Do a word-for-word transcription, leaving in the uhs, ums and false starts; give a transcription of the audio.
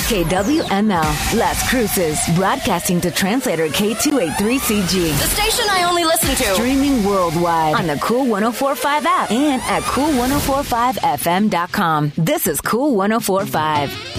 K W M L, Las Cruces, broadcasting to translator K two eighty-three C G. The station I only listen to. Streaming worldwide on the Cool one oh four point five app and at cool ten forty-five f m dot com. This is Cool one oh four point five.